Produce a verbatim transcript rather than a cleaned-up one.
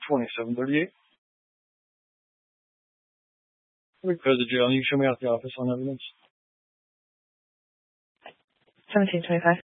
twenty-seven thirty-eight. We close the jail and you can show me out the office on evidence. seventeen twenty-five.